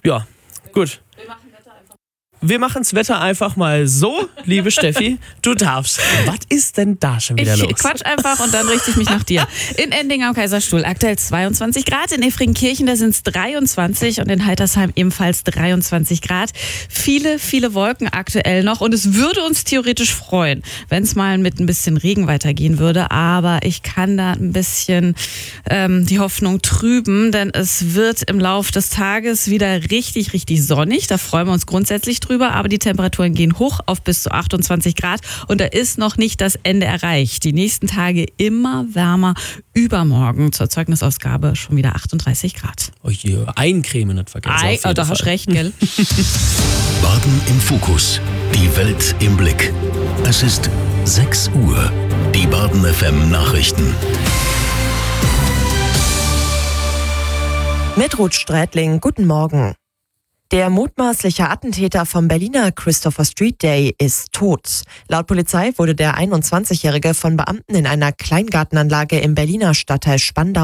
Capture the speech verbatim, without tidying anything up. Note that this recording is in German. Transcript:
Ja, gut. Wir machen's Wetter einfach mal so, liebe Steffi, du darfst. Was ist denn da schon wieder ich los? Ich quatsch einfach und dann richte ich mich nach dir. In Ending am Kaiserstuhl aktuell zweiundzwanzig Grad, in Efringkirchen da sind es dreiundzwanzig und in Heitersheim ebenfalls dreiundzwanzig Grad. Viele, viele Wolken aktuell noch und es würde uns theoretisch freuen, wenn es mal mit ein bisschen Regen weitergehen würde, aber ich kann da ein bisschen ähm, die Hoffnung trüben, denn es wird im Laufe des Tages wieder richtig, richtig sonnig. Da freuen wir uns grundsätzlich drüber. Aber die Temperaturen gehen hoch auf bis zu achtundzwanzig Grad und da ist noch nicht das Ende erreicht. Die nächsten Tage immer wärmer. Übermorgen zur Zeugnisausgabe schon wieder achtunddreißig Grad. Oh je, eincremen nicht vergessen. Ei, oh, da hast recht, gell? Baden im Fokus. Die Welt im Blick. Es ist sechs Uhr. Die Baden F M Nachrichten. Mit Ruth Strätling, guten Morgen. Der mutmaßliche Attentäter vom Berliner Christopher Street Day ist tot. Laut Polizei wurde der einundzwanzigjährige von Beamten in einer Kleingartenanlage im Berliner Stadtteil Spandau